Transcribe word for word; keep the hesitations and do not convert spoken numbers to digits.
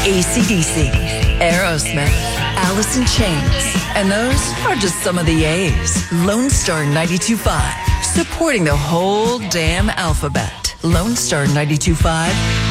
A C D C, Aerosmith, Alice in Chains, and those are just some of the A's. Lone Star ninety-two point five, supporting the whole damn alphabet. Lone Star ninety-two point five